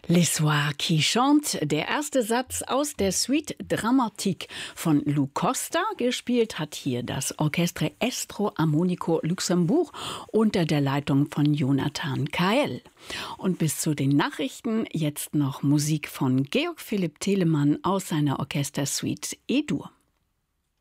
Les Soirs qui chantent, der erste Satz aus der Suite Dramatique von Lou Costa. Gespielt hat hier das Orchestre Estro Armonico Luxembourg unter der Leitung von Jonathan Kael. Und bis zu den Nachrichten jetzt noch Musik von Georg Philipp Telemann aus seiner Orchestersuite E-Dur.